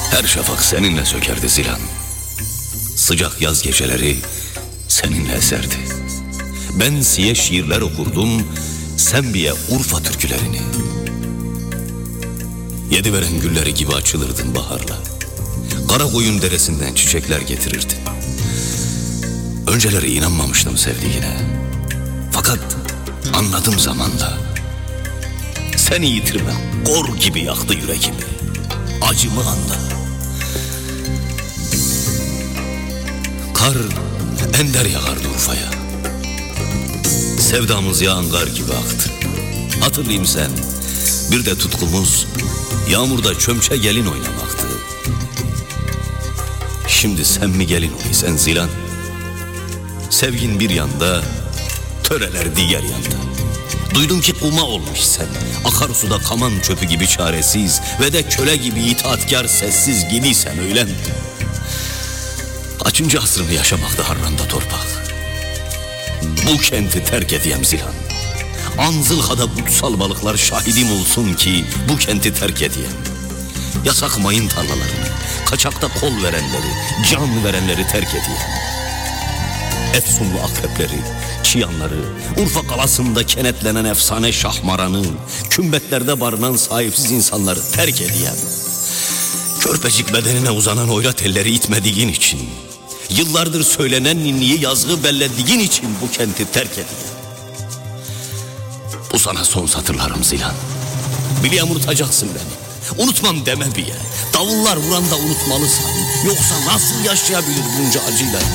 Her şafak seninle sökerdi Zilan. Sıcak yaz geceleri seninle eserdi. Ben siye şiirler okurdum, sen biye Urfa türkülerini. Yediveren gülleri gibi açılırdın baharla. Karakoyun deresinden çiçekler getirirdin. Önceleri inanmamıştım sevdiğine. Fakat anladım zamanla. Seni yitirmem kor gibi yaktı yüreğimi. Acımı anla. Kar ender yağardı Urfa'ya. Sevdamız yağan kar gibi aktı. Hatırlayayım sen, bir de tutkumuz yağmurda çömçe gelin oynamaktı. Şimdi sen mi gelin olaysan Zilan? Sevgin bir yanda, töreler diğer yanda. Duydum ki kuma olmuş sen, akarsuda kaman çöpü gibi çaresiz ve de köle gibi itaatkar sessiz gidiysen öyle mi? Kaçıncı asrını yaşamakta harranda torpak? Bu kenti terk edeyim Zilan. Anzılha'da kutsal balıklar şahidim olsun ki bu kenti terk edeyim. Yasak mayın tarlalarını, kaçakta kol verenleri, can verenleri terk edeyim. Efsunlu akrepleri, çıyanları, Urfa kalasında kenetlenen efsane şahmaranı, kümbetlerde barınan sahipsiz insanları terk edeyim. Körpecik bedenine uzanan oyra telleri itmediğin için, yıllardır söylenen ninniyi yazgı bellediğin için bu kenti terk edeyim. Bu sana son satırlarım Zilan. Biliyorum unutacaksın beni. Unutmam deme bir ye. Davullar vuranda unutmalısın. Yoksa nasıl yaşayabilir bunca acıyla